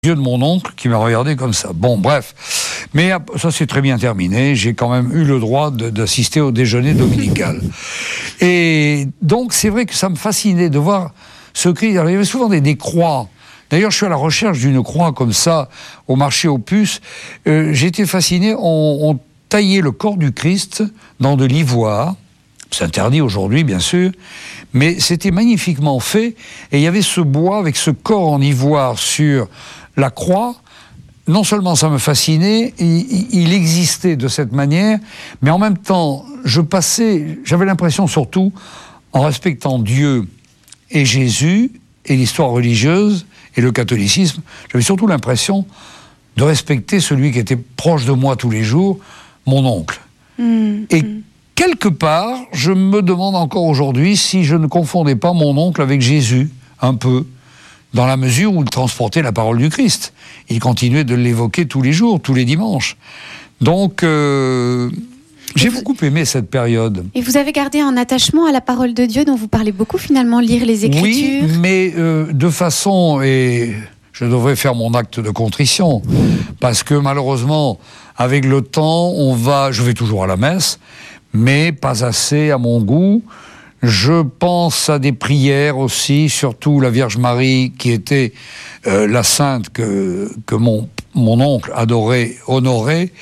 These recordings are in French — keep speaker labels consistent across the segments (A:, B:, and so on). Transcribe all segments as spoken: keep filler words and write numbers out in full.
A: yeux de mon oncle qui m'a regardé comme ça. Bon, bref. Mais ça s'est très bien terminé. J'ai quand même eu le droit de, d'assister au déjeuner dominical. Et donc, c'est vrai que ça me fascinait de voir ce Christ. Alors, il y avait souvent des, des croix. D'ailleurs, je suis à la recherche d'une croix comme ça au marché aux puces. Euh, j'étais fasciné. On, on taillait le corps du Christ dans de l'ivoire. C'est interdit aujourd'hui, bien sûr, mais c'était magnifiquement fait. Et il y avait ce bois avec ce corps en ivoire sur la croix. Non seulement ça me fascinait, il, il existait de cette manière, mais en même temps, je passais, j'avais l'impression surtout, en respectant Dieu et Jésus et l'histoire religieuse et le catholicisme, j'avais surtout l'impression de respecter celui qui était proche de moi tous les jours, mon oncle. Mmh, et mmh. Quelque part, je me demande encore aujourd'hui si je ne confondais pas mon oncle avec Jésus, un peu, dans la mesure où il transportait la parole du Christ. Il continuait de l'évoquer tous les jours, tous les dimanches. Donc, euh, j'ai vous... beaucoup aimé cette période.
B: Et vous avez gardé un attachement à la parole de Dieu dont vous parlez beaucoup finalement, lire les Écritures.
A: Oui, mais euh, de façon... et je devrais faire mon acte de contrition, parce que malheureusement, avec le temps, on va... Je vais toujours à la messe, mais pas assez à mon goût. Je pense à des prières aussi, surtout la Vierge Marie, qui était euh, la sainte que, que mon, mon oncle adorait, honorait.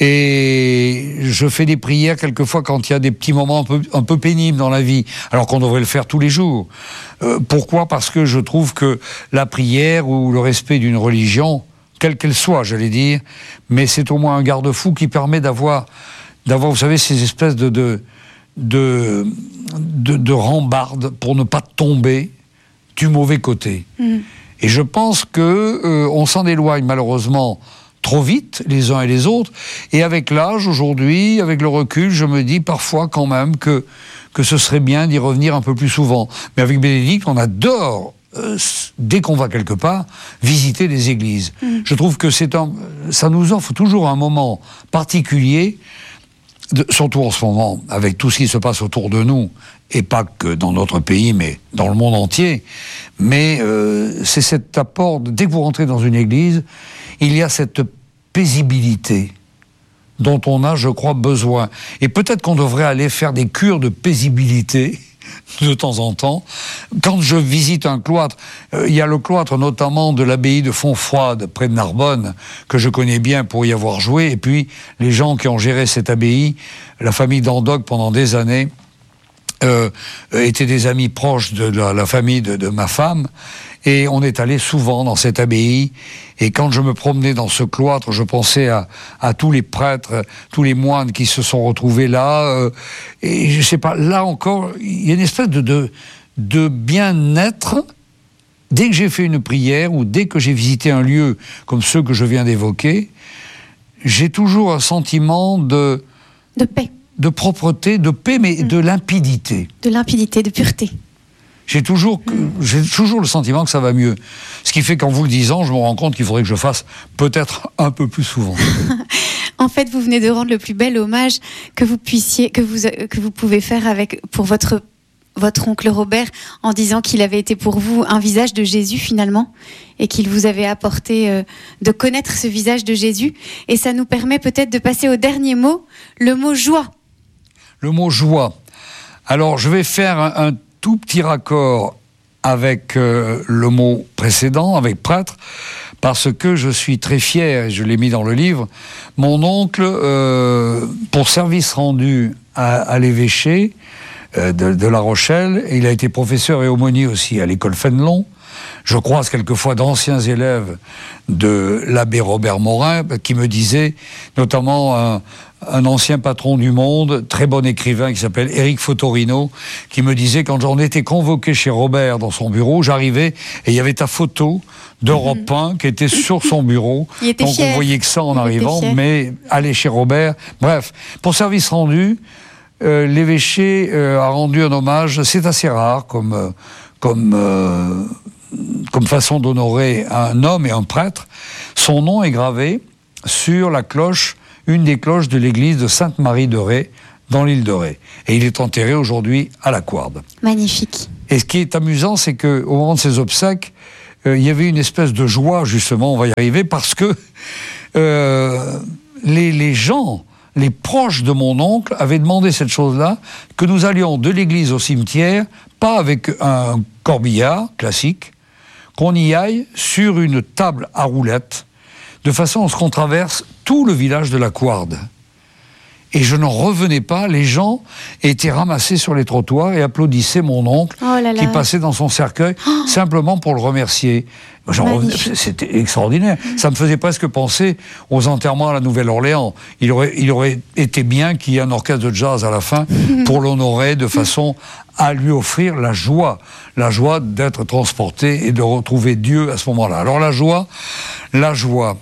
A: Et je fais des prières quelquefois quand il y a des petits moments un peu, un peu pénibles dans la vie, alors qu'on devrait le faire tous les jours. Euh, pourquoi ? Parce que je trouve que la prière ou le respect d'une religion, quelle qu'elle soit, j'allais dire, mais c'est au moins un garde-fou qui permet d'avoir... d'avoir, vous savez, ces espèces de, de, de, de, de rambardes pour ne pas tomber du mauvais côté. Mmh. Et je pense qu'on euh, s'en éloigne malheureusement trop vite, les uns et les autres. Et avec l'âge, aujourd'hui, avec le recul, je me dis parfois quand même que, que ce serait bien d'y revenir un peu plus souvent. Mais avec Bénédicte, on adore... Euh, dès qu'on va quelque part, visiter des églises. Mmh. Je trouve que c'est un, ça nous offre toujours un moment particulier. De, surtout en ce moment, avec tout ce qui se passe autour de nous, et pas que dans notre pays, mais dans le monde entier. Mais euh, c'est cet apport, de, dès que vous rentrez dans une église, il y a cette paisibilité dont on a, je crois, besoin. Et peut-être qu'on devrait aller faire des cures de paisibilité de temps en temps. Quand je visite un cloître, euh, il y a le cloître notamment de l'abbaye de Fontfroide, près de Narbonne, que je connais bien pour y avoir joué, et puis les gens qui ont géré cette abbaye, la famille d'Andoc pendant des années, euh, étaient des amis proches de la, la famille de, de ma femme, et on est allé souvent dans cette abbaye, et quand je me promenais dans ce cloître, je pensais à, à tous les prêtres, tous les moines qui se sont retrouvés là, euh, et je sais pas, là encore, il y a une espèce de, de, de bien-être. Dès que j'ai fait une prière, ou dès que j'ai visité un lieu comme ceux que je viens d'évoquer, j'ai toujours un sentiment de...
B: De paix.
A: De propreté, de paix, mais mmh. de limpidité.
B: De limpidité, de pureté.
A: J'ai toujours, j'ai toujours le sentiment que ça va mieux. Ce qui fait qu'en vous le disant, je me rends compte qu'il faudrait que je fasse peut-être un peu plus souvent.
B: En fait, vous venez de rendre le plus bel hommage que vous puissiez, que vous, que vous pouvez faire avec, pour votre, votre oncle Robert, en disant qu'il avait été pour vous un visage de Jésus finalement, et qu'il vous avait apporté euh, de connaître ce visage de Jésus. Et ça nous permet peut-être de passer au dernier mot, le mot joie.
A: Le mot joie. Alors, je vais faire un, un tout petit raccord avec euh, le mot précédent, avec prêtre, parce que je suis très fier, et je l'ai mis dans le livre, mon oncle, euh, pour service rendu à, à l'évêché euh, de, de La Rochelle, il a été professeur et aumônier aussi à l'école Fénelon. Je croise quelquefois d'anciens élèves de l'abbé Robert Morin qui me disaient, notamment un, un ancien patron du Monde, très bon écrivain qui s'appelle Éric Fotorino, qui me disait, quand j'en étais convoqué chez Robert dans son bureau, j'arrivais et il y avait ta photo d'Europe un qui était sur son bureau.
B: Il était
A: donc
B: fier.
A: On voyait que ça en il arrivant, mais aller chez Robert. Bref, pour service rendu, euh, l'évêché euh, a rendu un hommage, c'est assez rare comme... Euh, comme euh, comme façon d'honorer un homme et un prêtre. Son nom est gravé sur la cloche, une des cloches de l'église de Sainte-Marie de Ré, dans l'île de Ré. Et il est enterré aujourd'hui à la Couarde.
B: Magnifique.
A: Et ce qui est amusant, c'est qu'au moment de ses obsèques, euh, il y avait une espèce de joie, justement, on va y arriver, parce que euh, les, les gens, les proches de mon oncle avaient demandé cette chose-là, que nous allions de l'église au cimetière, pas avec un corbillard classique, qu'on y aille sur une table à roulettes, de façon à ce qu'on traverse tout le village de la Couarde. Et je n'en revenais pas, les gens étaient ramassés sur les trottoirs et applaudissaient mon oncle,
B: oh là là.
A: qui passait dans son cercueil, oh. simplement pour le remercier. Revenais, c'était extraordinaire. Mmh. Ça me faisait presque penser aux enterrements à la Nouvelle-Orléans. Il aurait, il aurait été bien qu'il y ait un orchestre de jazz à la fin mmh. pour l'honorer de façon à lui offrir la joie, la joie d'être transporté et de retrouver Dieu à ce moment-là. Alors la joie, la joie...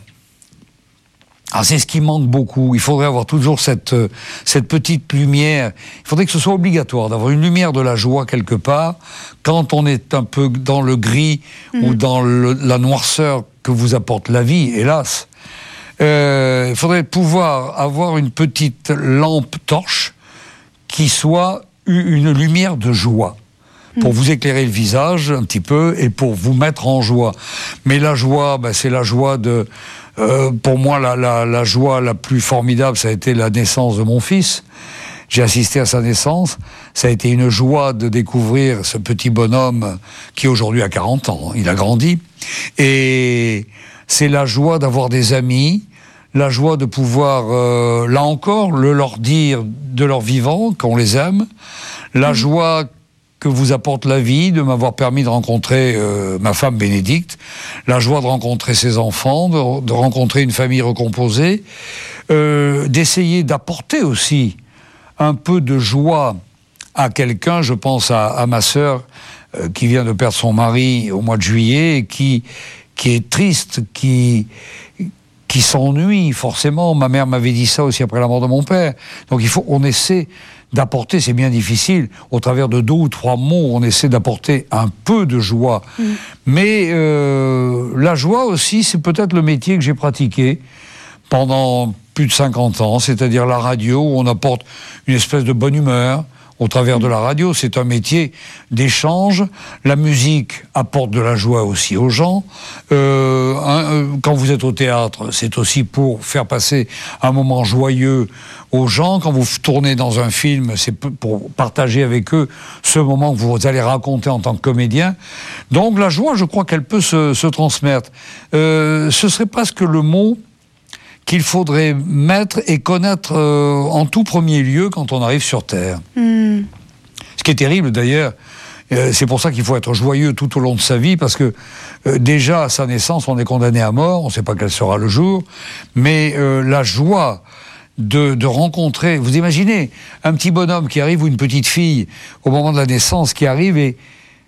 A: Ah, c'est ce qui manque beaucoup. Il faudrait avoir toujours cette, euh, cette petite lumière. Il faudrait que ce soit obligatoire d'avoir une lumière de la joie quelque part, quand on est un peu dans le gris mmh. ou dans le, la noirceur que vous apporte la vie, hélas. Euh, il faudrait pouvoir avoir une petite lampe torche qui soit une lumière de joie, pour vous éclairer le visage un petit peu et pour vous mettre en joie. Mais la joie, ben, c'est la joie de... Euh, pour moi, la, la, la joie la plus formidable, ça a été la naissance de mon fils. J'ai assisté à sa naissance. Ça a été une joie de découvrir ce petit bonhomme qui aujourd'hui a quarante ans. Il a grandi. Et c'est la joie d'avoir des amis, la joie de pouvoir, euh, là encore, le leur dire de leur vivant, qu'on les aime, la mmh. joie que vous apporte la vie, de m'avoir permis de rencontrer euh, ma femme Bénédicte, la joie de rencontrer ses enfants, de, de rencontrer une famille recomposée, euh, d'essayer d'apporter aussi un peu de joie à quelqu'un. Je pense à, à ma sœur euh, qui vient de perdre son mari au mois de juillet, et qui, qui est triste, qui... qui s'ennuie, forcément. Ma mère m'avait dit ça aussi après la mort de mon père. Donc il faut, on essaie d'apporter, c'est bien difficile, au travers de deux ou trois mots, on essaie d'apporter un peu de joie. Mmh. Mais euh, la joie aussi, c'est peut-être le métier que j'ai pratiqué pendant plus de cinquante ans, c'est-à-dire la radio, où on apporte une espèce de bonne humeur au travers de la radio. C'est un métier d'échange. La musique apporte de la joie aussi aux gens. Euh, un, quand vous êtes au théâtre, c'est aussi pour faire passer un moment joyeux aux gens. Quand vous tournez dans un film, c'est pour partager avec eux ce moment que vous allez raconter en tant que comédien. Donc la joie, je crois qu'elle peut se, se transmettre. Euh, ce serait presque le mot qu'il faudrait mettre et connaître euh, en tout premier lieu quand on arrive sur Terre. Mm. Ce qui est terrible d'ailleurs, euh, c'est pour ça qu'il faut être joyeux tout au long de sa vie, parce que euh, déjà à sa naissance on est condamné à mort, on ne sait pas quel sera le jour, mais euh, la joie de, de rencontrer, vous imaginez un petit bonhomme qui arrive ou une petite fille au moment de la naissance qui arrive et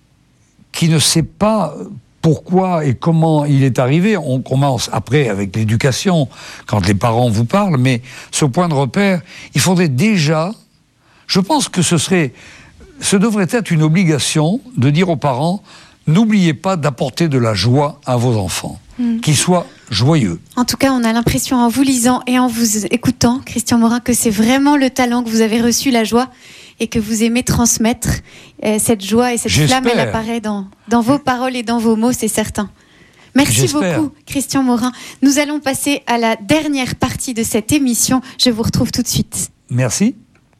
A: qui ne sait pas pourquoi et comment il est arrivé. On commence après avec l'éducation, quand les parents vous parlent, mais ce point de repère, il faudrait déjà, je pense que ce serait, ce devrait être une obligation de dire aux parents, n'oubliez pas d'apporter de la joie à vos enfants, mmh. qu'ils soient joyeux.
B: En tout cas, on a l'impression en vous lisant et en vous écoutant, Christian Morin, que c'est vraiment le talent que vous avez reçu, la joie, et que vous aimez transmettre. Euh, cette joie et cette
A: J'espère.
B: flamme, elle apparaît dans, dans vos paroles et dans vos mots, c'est certain. Merci
A: J'espère.
B: beaucoup, Christian Morin. Nous allons passer à la dernière partie de cette émission. Je vous retrouve tout de suite.
A: Merci.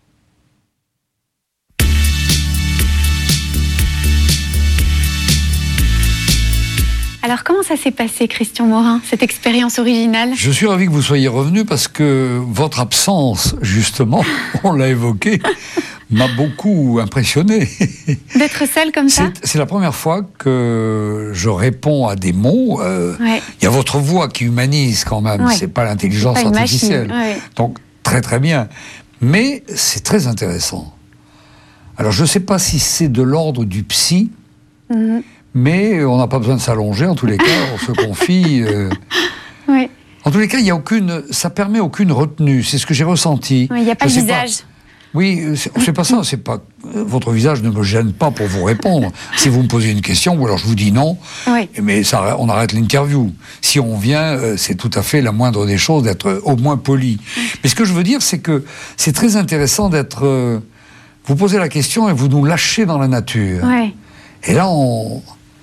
B: Alors, comment ça s'est passé, Christian Morin, cette expérience originale ?
A: Je suis ravi que vous soyez revenu parce que votre absence, justement, on l'a évoqué, m'a beaucoup impressionné.
B: D'être seul comme ça ?
A: c'est, c'est la première fois que je réponds à des mots. Euh,
B: ouais.
A: Y a votre voix qui humanise quand même, ouais. c'est pas l'intelligence
B: c'est pas
A: artificielle.
B: Ouais.
A: Donc, très très bien. Mais c'est très intéressant. Alors, je ne sais pas si c'est de l'ordre du psy, mm-hmm. mais on n'a pas besoin de s'allonger, en tous les cas, on se confie. Euh...
B: Ouais.
A: En tous les cas, il y a aucune, ça permet aucune retenue, c'est ce que j'ai ressenti.
B: Il n'y a pas de visage.
A: Pas... Oui, c'est, c'est pas ça, c'est pas... Votre visage ne me gêne pas pour vous répondre. Si vous me posez une question, ou alors je vous dis non,
B: oui.
A: mais ça, on arrête l'interview. Si on vient, c'est tout à fait la moindre des choses d'être au moins poli. Oui. Mais ce que je veux dire, c'est que c'est très intéressant d'être... Vous posez la question et vous nous lâchez dans la nature.
B: Oui.
A: Et là, on...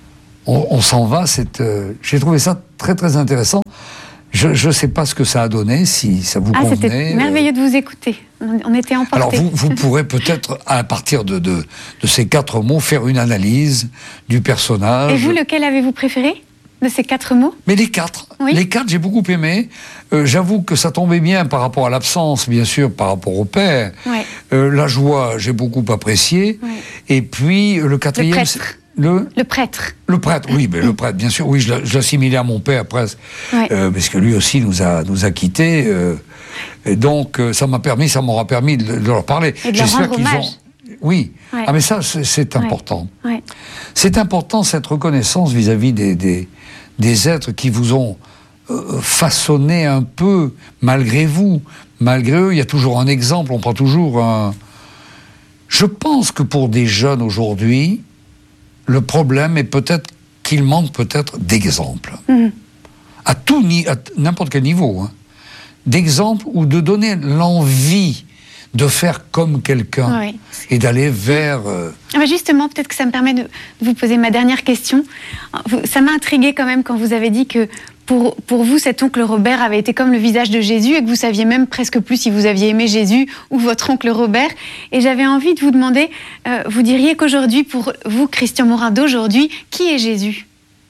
A: on, on s'en va. C'est, euh, j'ai trouvé ça très très intéressant. Je ne sais pas ce que ça a donné, si ça vous
B: ah,
A: convenait.
B: C'était merveilleux de vous écouter. On, on était emportés.
A: Alors vous, vous pourrez peut-être, à partir de, de, de ces quatre mots, faire une analyse du personnage.
B: Et vous, lequel avez-vous préféré de ces quatre mots?
A: Mais les quatre. Oui. Les quatre, j'ai beaucoup aimé. Euh, j'avoue que ça tombait bien par rapport à l'absence, bien sûr, par rapport au père.
B: Ouais.
A: Euh, la joie, j'ai beaucoup apprécié. Ouais. Et puis, le quatrième...
B: Le prêtre. Le... le prêtre.
A: Le prêtre, oui, mais le prêtre, bien sûr, oui, je l'assimilais à mon père presque, ouais. euh, parce que lui aussi nous a, nous a quittés. Euh, et donc, euh, ça m'a permis, ça m'aura permis de, de leur parler.
B: Et de leur rendre hommage.
A: Ont... Oui, ouais. Ah, mais ça, c'est important.
B: Ouais. Ouais.
A: C'est important, cette reconnaissance vis-à-vis des, des, des êtres qui vous ont euh, façonné un peu, malgré vous, malgré eux. Il y a toujours un exemple, on prend toujours un... Je pense que pour des jeunes aujourd'hui, le problème est peut-être qu'il manque peut-être d'exemples. Mmh. À tout ni- à n'importe quel niveau. Hein. D'exemples ou de donner l'envie de faire comme quelqu'un oui. et d'aller vers... Euh...
B: Ah bah justement, peut-être que ça me permet de vous poser ma dernière question. Ça m'a intrigué quand même quand vous avez dit que pour, pour vous, cet oncle Robert avait été comme le visage de Jésus et que vous saviez même presque plus si vous aviez aimé Jésus ou votre oncle Robert. Et j'avais envie de vous demander, euh, vous diriez qu'aujourd'hui, pour vous, Christian Morin d'aujourd'hui, qui est Jésus ?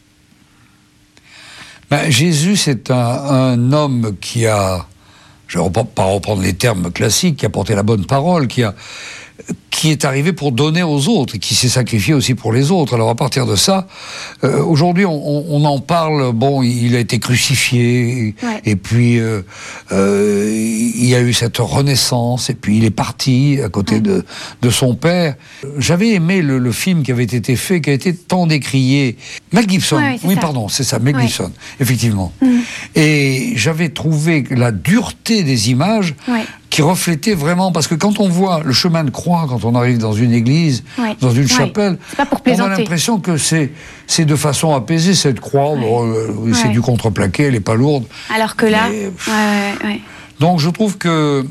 A: Ben, Jésus, c'est un, un homme qui a, je ne vais pas reprendre les termes classiques, qui a porté la bonne parole, qui a... qui est arrivé pour donner aux autres, et qui s'est sacrifié aussi pour les autres. Alors à partir de ça, euh, aujourd'hui on, on en parle, bon, il a été crucifié, ouais. et puis euh, euh, il y a eu cette renaissance, et puis il est parti à côté ouais. de, de son père. J'avais aimé le, le film qui avait été fait, qui a été tant décrié. Mel Gibson, ouais, oui ça. pardon, c'est ça, Mel ouais. Gibson, effectivement. Mmh. Et j'avais trouvé la dureté des images, ouais. qui reflétait vraiment, parce que quand on voit le chemin de croix, quand on arrive dans une église, ouais. dans une ouais. chapelle,
B: c'est pas pour
A: on a l'impression que c'est, c'est de façon apaisée, cette croix, ouais. bon, euh, c'est ouais. du contreplaqué, elle n'est pas lourde.
B: Alors que là... Mais, ouais, ouais, ouais.
A: Donc je trouve que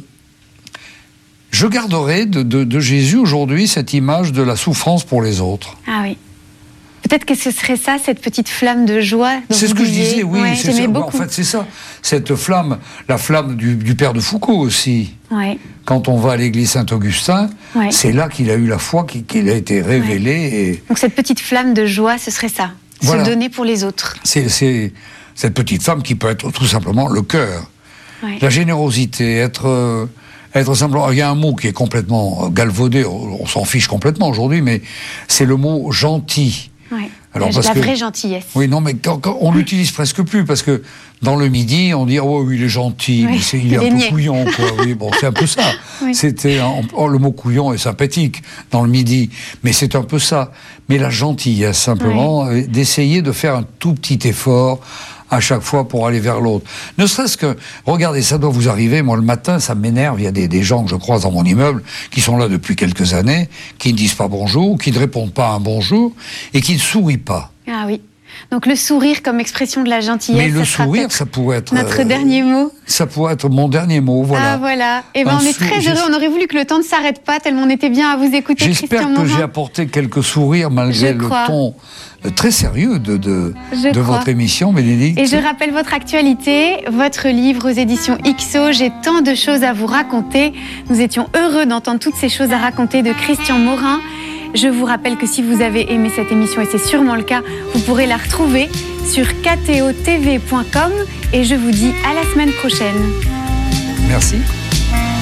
A: je garderai de, de, de Jésus aujourd'hui cette image de la souffrance pour les autres.
B: Ah oui. Peut-être que ce serait ça, cette petite flamme de joie.
A: C'est ce que je disais, oui. Ouais, c'est ça. En fait, c'est ça. Cette flamme, la flamme du, du père de Foucault aussi.
B: Ouais.
A: Quand on va à l'église Saint-Augustin, ouais. c'est là qu'il a eu la foi, qu'il, qu'il a été révélé. Ouais. Et...
B: Donc cette petite flamme de joie, ce serait ça. Voilà. Se donner pour les autres.
A: C'est, c'est cette petite flamme qui peut être tout simplement le cœur. Ouais. La générosité, être... Euh, Être simplement, il y a un mot qui est complètement galvaudé, on, on s'en fiche complètement aujourd'hui, mais c'est le mot gentil.
B: Ouais. Alors, la, parce la que, vraie gentillesse.
A: Oui, non, mais quand, quand on l'utilise presque plus, parce que dans le Midi, on dit oh oui, il est gentil, oui, mais c'est, il est un peu couillon, quoi. Oui, bon, c'est un peu ça. Oui. C'était oh, le mot couillon est sympathique dans le Midi, mais c'est un peu ça. Mais la gentillesse, simplement, oui. d'essayer de faire un tout petit effort à chaque fois pour aller vers l'autre. Ne serait-ce que, regardez, ça doit vous arriver, moi le matin, ça m'énerve, il y a des, des gens que je croise dans mon immeuble, qui sont là depuis quelques années, qui ne disent pas bonjour, qui ne répondent pas à un bonjour, et qui ne sourient pas.
B: Ah oui. Donc le sourire comme expression de la gentillesse.
A: Mais le sourire, ça pourrait être...
B: Notre euh, dernier mot.
A: Ça pourrait être mon dernier mot, voilà.
B: Ah voilà. Et ben on est sou- très heureux, on aurait voulu que le temps ne s'arrête pas, tellement on était bien à vous écouter, Christian
A: J'espère
B: Morin.
A: que j'ai apporté quelques sourires, malgré
B: je
A: le
B: crois.
A: ton très sérieux de, de, de votre émission, Bénédicte.
B: Et je rappelle votre actualité, votre livre aux éditions X O, J'ai tant de choses à vous raconter. Nous étions heureux d'entendre toutes ces choses à raconter de Christian Morin. Je vous rappelle que si vous avez aimé cette émission, et c'est sûrement le cas, vous pourrez la retrouver sur k t o t v point com et je vous dis à la semaine prochaine.
A: Merci.